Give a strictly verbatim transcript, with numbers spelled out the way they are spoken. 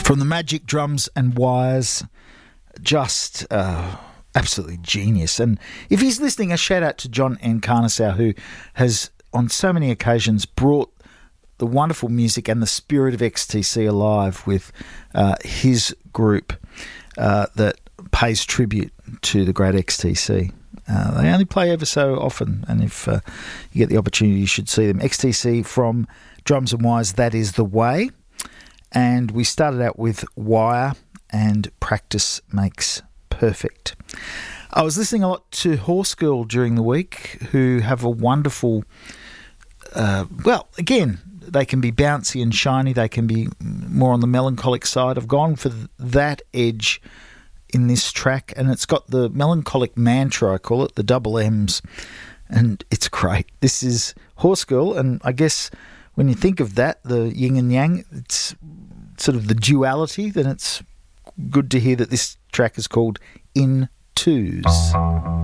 From the Magic Drums and Wires, just uh, absolutely genius. And if he's listening, a shout out to John Encarnassau, who has on so many occasions brought the wonderful music and the spirit of X T C alive with uh, his group uh, that pays tribute to the great X T C. Uh, they only play ever so often, and if uh, you get the opportunity, you should see them. X T C from Drums and Wires, That Is The Way. And we started out with Wire and Practice Makes Perfect. I was listening a lot to Horse Girl during the week, who have a wonderful, uh, well, again, they can be bouncy and shiny. They can be more on the melancholic side. I've gone for that edge in this track, and it's got the melancholic mantra, I call it, the double M's, and it's great. This is Horse Girl, and I guess when you think of that, the yin and yang, it's sort of the duality, then it's good to hear that this track is called In Twos.